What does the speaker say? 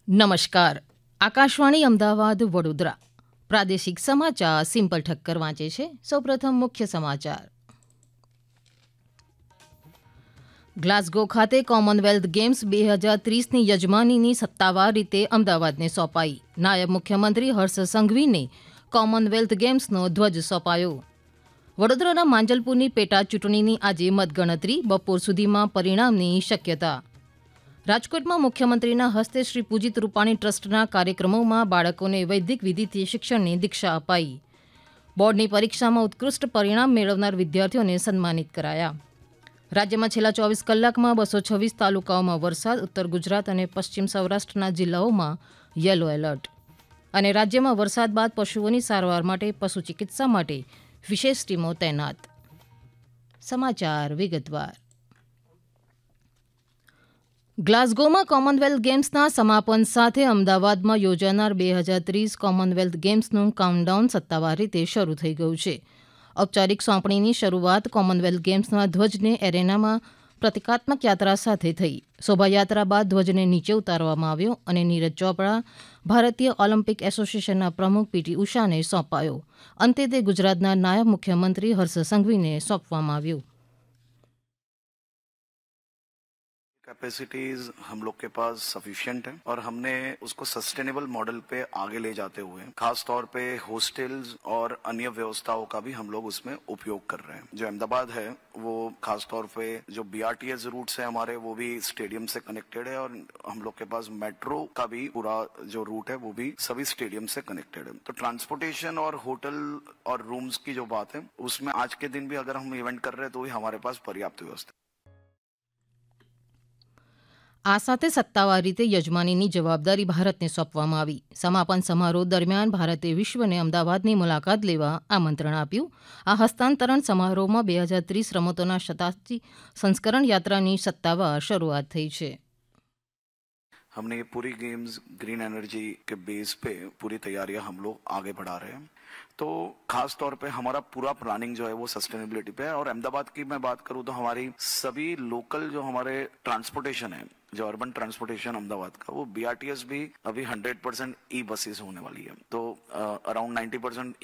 નમસ્કાર. આકાશવાણી અમદાવાદ વડોદરા પ્રાદેશિક સમાચાર સિમ્પલ ઠક્કર વાંચે છે. સૌપ્રથમ મુખ્ય સમાચાર. ગ્લાસગો ખાતે કોમનવેલ્થ ગેમ્સ 2030ની યજમાનીની સત્તાવાર રીતે અમદાવાદને સોંપાઈ. નાયબ મુખ્યમંત્રી હર્ષ સંઘવીને કોમનવેલ્થ ગેમ્સનો ધ્વજ સોંપાયો. વડોદરાના માંજલપુરની પેટા ચૂંટણીની આજે મતગણતરી, બપોર સુધીમાં પરિણામની શક્યતા. રાજકોટમાં મુખ્યમંત્રીના હસ્તે શ્રી પૂજિત રૂપાણી ટ્રસ્ટના કાર્યક્રમોમાં બાળકોને વૈદિક વિધિથી શિક્ષણની દીક્ષા અપાઈ. બોર્ડની પરીક્ષામાં ઉત્કૃષ્ટ પરિણામ મેળવનાર વિદ્યાર્થીઓને સન્માનિત કરાયા. રાજ્યમાં છેલ્લા 24 કલાકમાં 226 તાલુકાઓમાં વરસાદ, ઉત્તર ગુજરાત અને પશ્ચિમ સૌરાષ્ટ્રના જિલ્લાઓમાં યલો એલર્ટ. અને રાજ્યમાં વરસાદ બાદ પશુઓની સારવાર માટે પશુ ચિકિત્સા માટે વિશેષ ટીમો તૈનાત. સમાચાર વિગતવાર. ગ્લાસગોમાં કોમનવેલ્થ ગેમ્સના સમાપન સાથે અમદાવાદમાં યોજાનાર 2030 કોમનવેલ્થ ગેમ્સનું કાઉન્ટડાઉન સત્તાવાર રીતે શરૂ થઈ ગયું છે. ઔપચારિક સોંપણીની શરૂઆત કોમનવેલ્થ ગેમ્સના ધ્વજને એરેનામાં પ્રતિકાત્મક યાત્રા સાથે થઈ. શોભાયાત્રા બાદ ધ્વજને નીચે ઉતારવામાં આવ્યો અને નીરજ ચોપડા, ભારતીય ઓલિમ્પિક એસોસિએશનના પ્રમુખ પીટી ઉષાને સોંપાયો. અંતે તે ગુજરાતના નાયબ મુખ્યમંત્રી હર્ષ સંઘવીને સોંપવામાં આવ્યું. कैपेसिटीज हम लोग के पास सफिशिएंट है और हमने उसको सस्टेनेबल मॉडल पे आगे ले जाते हुए खास तौर पे हॉस्टल्स और अन्य व्यवस्थाओं का भी हम लोग उसमें उपयोग कर रहे हैं. जो अहमदाबाद है वो खास तौर पे जो बीआरटीएस रूट्स है हमारे वो भी स्टेडियम से कनेक्टेड है और हम लोग के पास मेट्रो का भी पूरा जो रूट है वो भी सभी स्टेडियम से कनेक्टेड है. तो ट्रांसपोर्टेशन और होटल और रूम्स की जो बात है उसमें आज के दिन भी अगर हम इवेंट कर रहे हैं तो भी हमारे पास पर्याप्त व्यवस्था. આ સાથે સત્તાવાર રીતે યજમાનીની જવાબદારી ભારતને સોંપવામાં આવી. સમાપન સમારોહ દરમિયાન ભારતે વિશ્વને અમદાવાદની મુલાકાત લેવા આમંત્રણ આપ્યું. આ હસ્તાંતરણ સમારોહમાં 2030 રમતોના શતાબ્દી સંસ્કરણ યાત્રાની સત્તાવાર શરૂઆત થઈ છે. हमने ये पूरी गेम्स ग्रीन एनर्जी के बेस पे पूरी तैयारियां हम लोग आगे बढ़ा रहे हैं. तो खास तौर पे हमारा पूरा प्लानिंग जो है वो सस्टेनेबिलिटी पे है. और अहमदाबाद की मैं बात करूं तो हमारी सभी लोकल जो हमारे ट्रांसपोर्टेशन है, जो अर्बन ट्रांसपोर्टेशन अहमदाबाद का, वो बीआरटीएस भी अभी 100% ई बसेस होने वाली है. तो अराउंड 90%